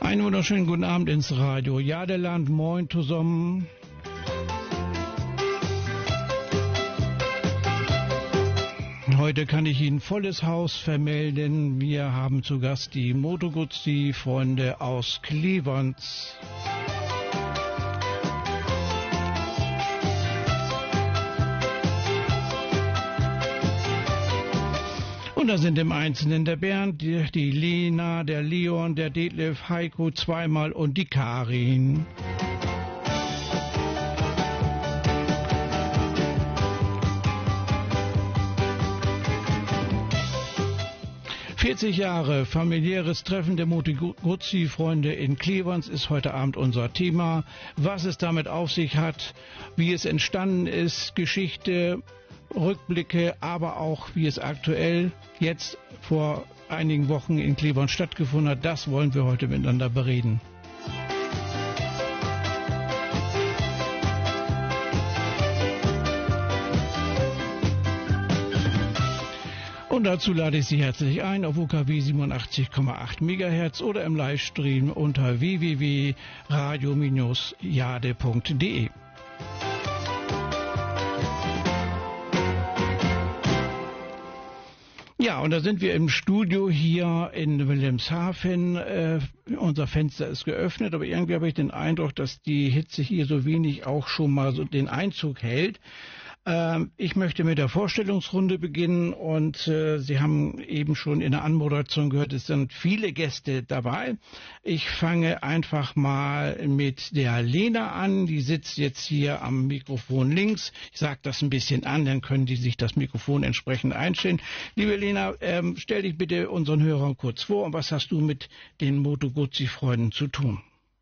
Einen wunderschönen guten Abend ins Radio Jadeland. Moin zusammen. Heute kann ich Ihnen volles Haus vermelden. Wir haben zu Gast die Moto Guzzi-Freunde aus Cleveland. Und da sind im Einzelnen der Bernd, die Lena, der Leon, der Detlef, Heiko zweimal und die Karin. ...40 Jahre familiäres Treffen der Moto Guzzi-Freunde in Cleveland ist heute Abend unser Thema. Was es damit auf sich hat, wie es entstanden ist, Geschichte, Rückblicke, aber auch wie es aktuell jetzt vor einigen Wochen in Cleveland stattgefunden hat, das wollen wir heute miteinander bereden. Und dazu lade ich Sie herzlich ein auf UKW 87,8 MHz oder im Livestream unter www.radio-jade.de. Ja, und da sind wir im Studio hier in Wilhelmshaven. Unser Fenster ist geöffnet, aber irgendwie habe ich den Eindruck, dass die Hitze hier so wenig auch schon mal so den Einzug hält. Ich möchte mit der Vorstellungsrunde beginnen und Sie haben eben schon in der Anmoderation gehört, es sind viele Gäste dabei. Ich fange einfach mal mit der Lena an, die sitzt jetzt hier am Mikrofon links. Ich sage das ein bisschen an, dann können die sich das Mikrofon entsprechend einstellen. Liebe Lena, stell dich bitte unseren Hörern kurz vor und was hast du mit den Moto Guzzi-Freunden zu tun?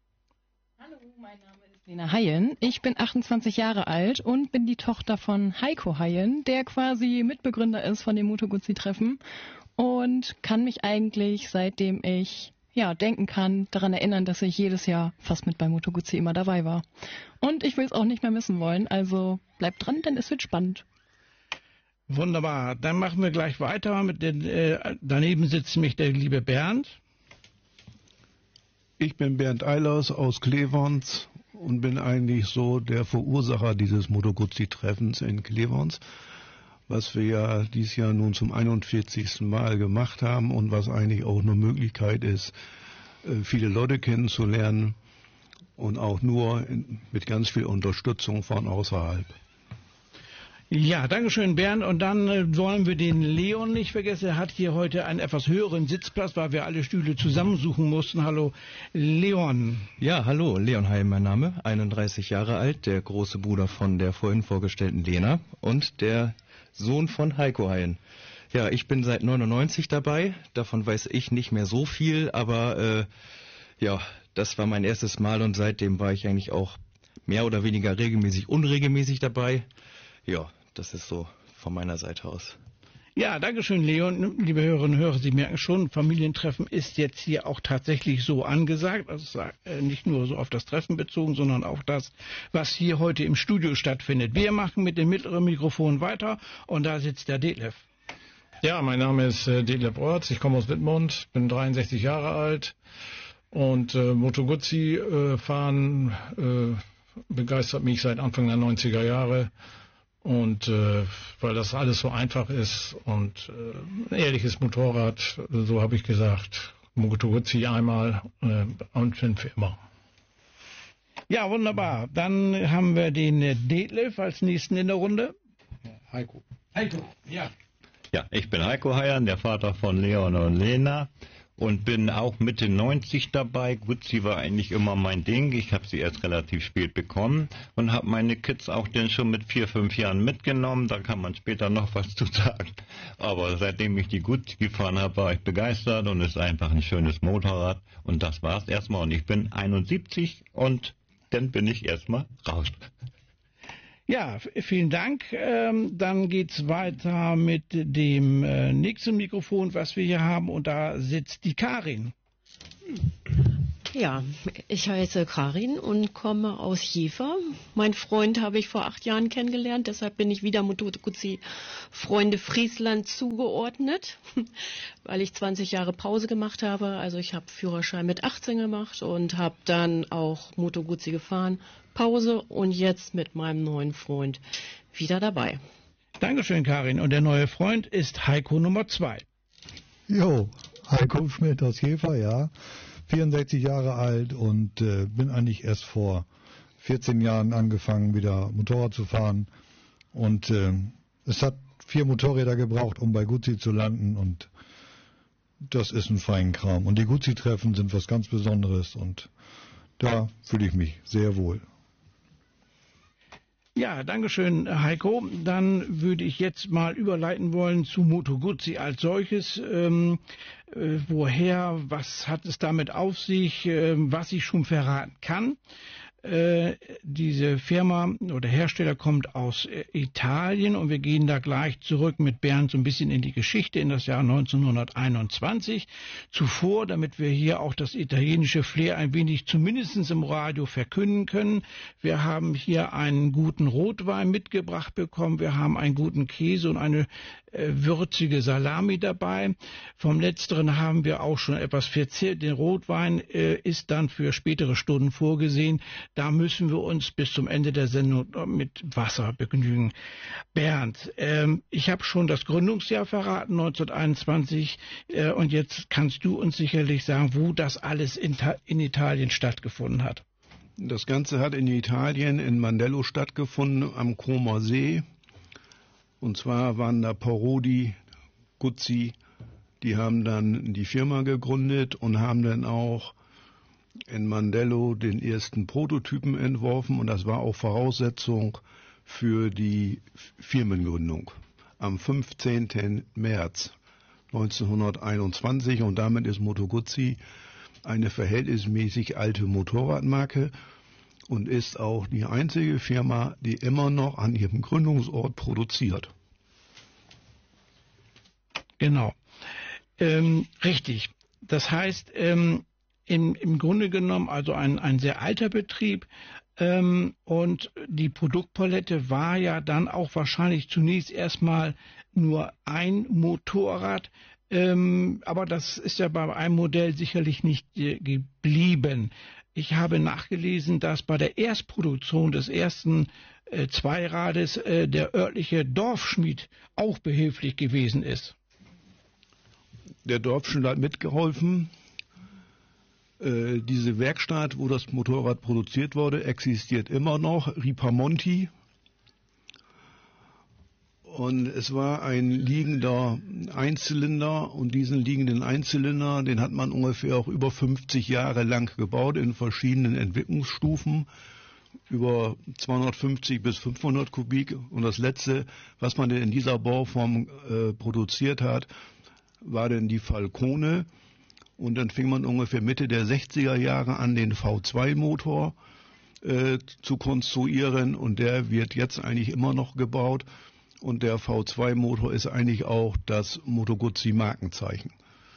Lena Heyen. Ich bin 28 Jahre alt und bin die Tochter von Heiko Heyen, der quasi Mitbegründer ist von dem Moto Guzzi-Treffen und kann mich eigentlich, seitdem ich denken kann, daran erinnern, dass ich jedes Jahr fast mit bei Moto Guzzi immer dabei war. Und ich will es auch nicht mehr missen wollen, also bleibt dran, denn es wird spannend. Wunderbar, dann machen wir gleich weiter. Daneben sitzt mich der liebe Bernd. Ich bin Bernd Eilers aus Cleveland und bin eigentlich so der Verursacher dieses Moto Guzzi-Treffens in Cleveland, was wir ja dieses Jahr nun zum 41. Mal gemacht haben und was eigentlich auch eine Möglichkeit ist, viele Leute kennenzulernen und auch nur mit ganz viel Unterstützung von außerhalb. Ja, dankeschön Bernd. Und dann wollen wir den Leon nicht vergessen. Er hat hier heute einen etwas höheren Sitzplatz, weil wir alle Stühle zusammensuchen mussten. Hallo Leon. Ja, hallo, Leon Heyen mein Name, 31 Jahre alt, der große Bruder von der vorhin vorgestellten Lena und der Sohn von Heiko Heyen. Ja, ich bin seit 99 dabei, davon weiß ich nicht mehr so viel, aber das war mein erstes Mal und seitdem war ich eigentlich auch mehr oder weniger regelmäßig, unregelmäßig dabei. Ja, das ist so von meiner Seite aus. Ja, dankeschön, Leon. Liebe Hörerinnen und Hörer, Sie merken schon, Familientreffen ist jetzt hier auch tatsächlich so angesagt. Also nicht nur so auf das Treffen bezogen, sondern auch das, was hier heute im Studio stattfindet. Wir machen mit dem mittleren Mikrofon weiter und da sitzt der Detlef. Ja, mein Name ist Detlef Orts, ich komme aus Wittmund, bin 63 Jahre alt und Moto Guzzi fahren begeistert mich seit Anfang der 90er Jahre. Und weil das alles so einfach ist und ein ehrliches Motorrad, so habe ich gesagt, Moto Guzzi einmal und für immer. Ja, wunderbar. Dann haben wir den Detlef als nächsten in der Runde. Heiko, ja. Ja, ich bin Heiko Heyen, der Vater von Leon und Lena. Und bin auch Mitte 90 dabei. Guzzi war eigentlich immer mein Ding. Ich habe sie erst relativ spät bekommen und habe meine Kids auch dann schon mit 4, 5 Jahren mitgenommen. Da kann man später noch was zu sagen. Aber seitdem ich die Guzzi gefahren habe, war ich begeistert und es ist einfach ein schönes Motorrad. Und das war's erstmal. Und ich bin 71 und dann bin ich erstmal raus. Ja, vielen Dank. Dann geht's weiter mit dem nächsten Mikrofon, was wir hier haben. Und da sitzt die Karin. Ja, ich heiße Karin und komme aus Jever. Mein Freund habe ich vor 8 Jahren kennengelernt, deshalb bin ich wieder Moto Guzzi Freunde Friesland zugeordnet, weil ich 20 Jahre Pause gemacht habe. Also ich habe Führerschein mit 18 gemacht und habe dann auch Moto Guzzi gefahren, Pause und jetzt mit meinem neuen Freund wieder dabei. Dankeschön, Karin. Und der neue Freund ist Heiko Nummer 2. Jo, Heiko Schmidt aus Jever, ja. 64 Jahre alt und bin eigentlich erst vor 14 Jahren angefangen, wieder Motorrad zu fahren. Und es hat 4 Motorräder gebraucht, um bei Guzzi zu landen. Und das ist ein feiner Kram. Und die Guzzi-Treffen sind was ganz Besonderes. Und da fühle ich mich sehr wohl. Ja, Dankeschön, Heiko. Dann würde ich jetzt mal überleiten wollen zu Moto Guzzi als solches. Woher, was hat es damit auf sich, was ich schon verraten kann? Diese Firma oder Hersteller kommt aus Italien und wir gehen da gleich zurück mit Bernd so ein bisschen in die Geschichte, in das Jahr 1921. Zuvor, damit wir hier auch das italienische Flair ein wenig zumindest im Radio verkünden können. Wir haben hier einen guten Rotwein mitgebracht bekommen, wir haben einen guten Käse und eine würzige Salami dabei. Vom Letzteren haben wir auch schon etwas verzehrt. Der Rotwein ist dann für spätere Stunden vorgesehen. Da müssen wir uns bis zum Ende der Sendung mit Wasser begnügen. Bernd, ich habe schon das Gründungsjahr verraten, 1921. Und jetzt kannst du uns sicherlich sagen, wo das alles in Italien stattgefunden hat. Das Ganze hat in Italien, in Mandello stattgefunden, am Comer See. Und zwar waren da Parodi, Guzzi, die haben dann die Firma gegründet und haben dann auch in Mandello den ersten Prototypen entworfen. Und das war auch Voraussetzung für die Firmengründung am 15. März 1921. Und damit ist Moto Guzzi eine verhältnismäßig alte Motorradmarke und ist auch die einzige Firma, die immer noch an ihrem Gründungsort produziert. Genau. Richtig. Das heißt, im Grunde genommen also ein sehr alter Betrieb und die Produktpalette war ja dann auch wahrscheinlich zunächst erstmal nur ein Motorrad, aber das ist ja bei einem Modell sicherlich nicht geblieben. Ich habe nachgelesen, dass bei der Erstproduktion des ersten Zweirades der örtliche Dorfschmied auch behilflich gewesen ist. Der Dorfschmied hat mitgeholfen. Diese Werkstatt, wo das Motorrad produziert wurde, existiert immer noch, Ripamonti. Und es war ein liegender Einzylinder und diesen liegenden Einzylinder, den hat man ungefähr auch über 50 Jahre lang gebaut in verschiedenen Entwicklungsstufen, über 250 bis 500 Kubik. Und das letzte, was man denn in dieser Bauform produziert hat, war denn die Falcone. Und dann fing man ungefähr Mitte der 60er Jahre an, den V2-Motor zu konstruieren und der wird jetzt eigentlich immer noch gebaut. Und der V2-Motor ist eigentlich auch das Moto Guzzi Markenzeichen.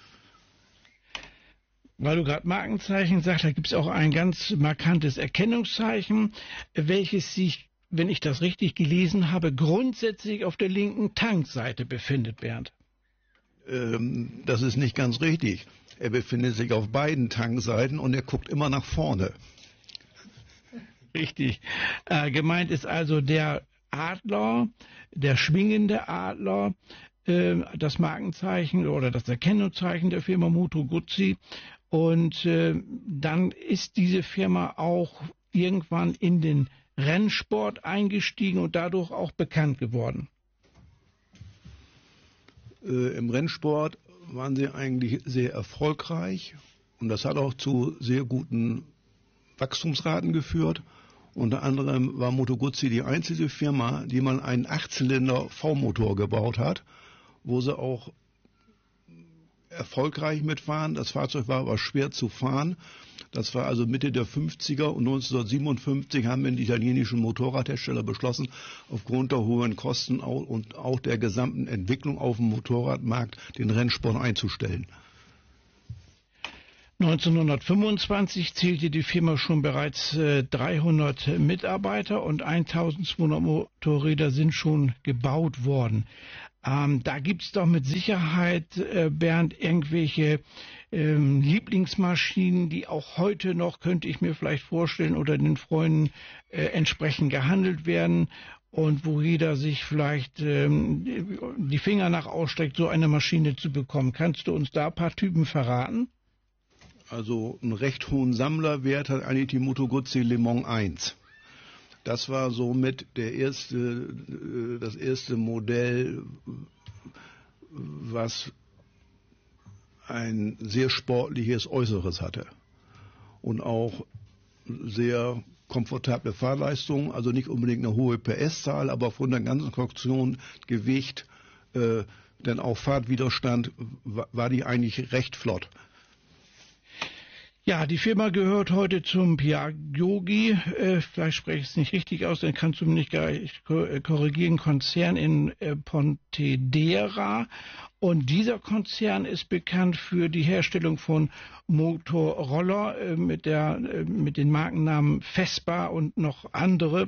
Weil du gerade Markenzeichen sagst, da gibt es auch ein ganz markantes Erkennungszeichen, welches sich, wenn ich das richtig gelesen habe, grundsätzlich auf der linken Tankseite befindet, Bernd. Das ist nicht ganz richtig. Er befindet sich auf beiden Tankseiten und er guckt immer nach vorne. Richtig. Gemeint ist also der Adler, der schwingende Adler, das Markenzeichen oder das Erkennungszeichen der Firma Moto Guzzi. Und dann ist diese Firma auch irgendwann in den Rennsport eingestiegen und dadurch auch bekannt geworden. Im Rennsport waren sie eigentlich sehr erfolgreich und das hat auch zu sehr guten Wachstumsraten geführt. Unter anderem war Moto Guzzi die einzige Firma, die mal einen 8-Zylinder V-Motor gebaut hat, wo sie auch erfolgreich mitfahren. Das Fahrzeug war aber schwer zu fahren. Das war also Mitte der 50er und 1957 haben die italienischen Motorradhersteller beschlossen, aufgrund der hohen Kosten und auch der gesamten Entwicklung auf dem Motorradmarkt den Rennsport einzustellen. 1925 zählte die Firma schon bereits 300 Mitarbeiter und 1200 Motorräder sind schon gebaut worden. Da gibt's doch mit Sicherheit, Bernd, irgendwelche Lieblingsmaschinen, die auch heute noch, könnte ich mir vielleicht vorstellen, unter den Freunden entsprechend gehandelt werden und wo jeder sich vielleicht die Finger nach ausstreckt, so eine Maschine zu bekommen. Kannst du uns da ein paar Typen verraten? Also einen recht hohen Sammlerwert hat eigentlich die Moto Guzzi Le Mans 1. Das war somit das erste Modell, was ein sehr sportliches Äußeres hatte und auch sehr komfortable Fahrleistung, also nicht unbedingt eine hohe PS-Zahl, aber von der ganzen Konstruktion, Gewicht, dann auch Fahrtwiderstand, war die eigentlich recht flott. Ja, die Firma gehört heute zum Piaggiogi, vielleicht spreche ich es nicht richtig aus, dann kannst du mich gleich korrigieren, Konzern in Pontedera. Und dieser Konzern ist bekannt für die Herstellung von Motorroller mit den Markennamen Vespa und noch andere.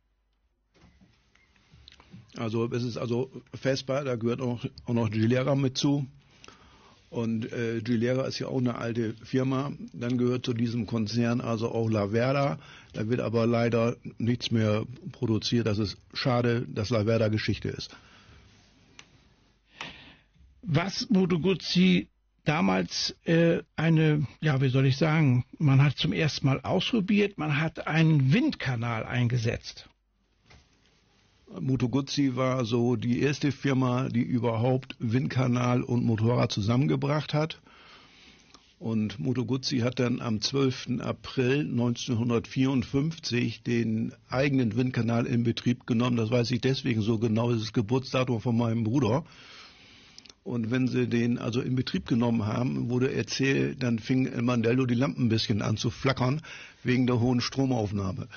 Also es ist Vespa, da gehört auch noch Gilera mit zu. Und Gilera ist ja auch eine alte Firma. Dann gehört zu diesem Konzern also auch Laverda. Da wird aber leider nichts mehr produziert. Das ist schade, dass Laverda Geschichte ist. Was Moto Guzzi damals man hat zum ersten Mal ausprobiert, man hat einen Windkanal eingesetzt. Moto Guzzi war so die erste Firma, die überhaupt Windkanal und Motorrad zusammengebracht hat. Und Moto Guzzi hat dann am 12. April 1954 den eigenen Windkanal in Betrieb genommen. Das weiß ich deswegen so genau, das ist das Geburtsdatum von meinem Bruder. Und wenn sie den also in Betrieb genommen haben, wurde erzählt, dann fing in Mandello die Lampen ein bisschen an zu flackern, wegen der hohen Stromaufnahme.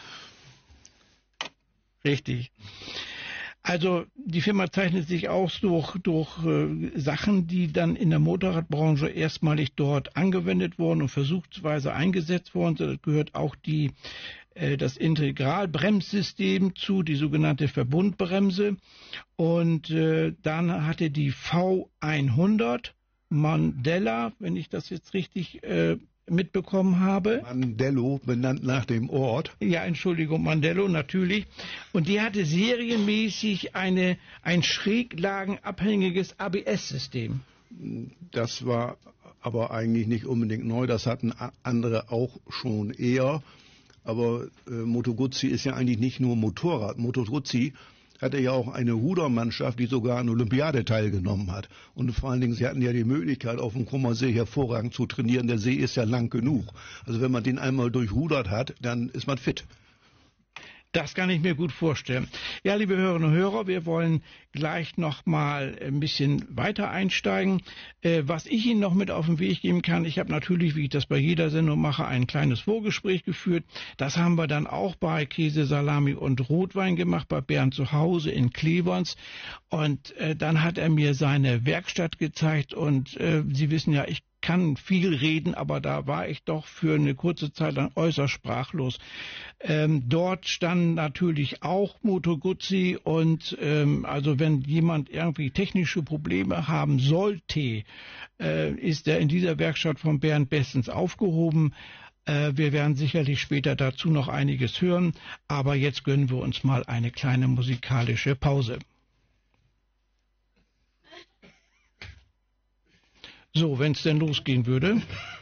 Richtig. Also die Firma zeichnet sich aus durch Sachen, die dann in der Motorradbranche erstmalig dort angewendet wurden und versuchsweise eingesetzt wurden. Da gehört auch das Integralbremssystem zu, die sogenannte Verbundbremse. Und dann hatte die V100 Mandela, wenn ich das jetzt richtig mitbekommen habe. Mandello, benannt nach dem Ort. Ja, Entschuldigung, Mandello, natürlich. Und die hatte serienmäßig ein schräglagenabhängiges ABS-System. Das war aber eigentlich nicht unbedingt neu, das hatten andere auch schon eher. Aber Moto Guzzi ist ja eigentlich nicht nur Motorrad. Moto Guzzi hatte ja auch eine Rudermannschaft, die sogar an Olympiade teilgenommen hat. Und vor allen Dingen, sie hatten ja die Möglichkeit, auf dem Krummer See hervorragend zu trainieren. Der See ist ja lang genug. Also wenn man den einmal durchrudert hat, dann ist man fit. Das kann ich mir gut vorstellen. Ja, liebe Hörerinnen und Hörer, wir wollen gleich noch mal ein bisschen weiter einsteigen. Was ich Ihnen noch mit auf den Weg geben kann, ich habe natürlich, wie ich das bei jeder Sendung mache, ein kleines Vorgespräch geführt. Das haben wir dann auch bei Käse, Salami und Rotwein gemacht, bei Bernd zu Hause in Cleverns. Und dann hat er mir seine Werkstatt gezeigt und Sie wissen ja, ich kann viel reden, aber da war ich doch für eine kurze Zeit lang äußerst sprachlos. Dort standen natürlich auch Moto Guzzi und also wenn jemand irgendwie technische Probleme haben sollte, ist er in dieser Werkstatt von Bernd bestens aufgehoben. Wir werden sicherlich später dazu noch einiges hören, aber jetzt gönnen wir uns mal eine kleine musikalische Pause. So, wenn es denn losgehen würde.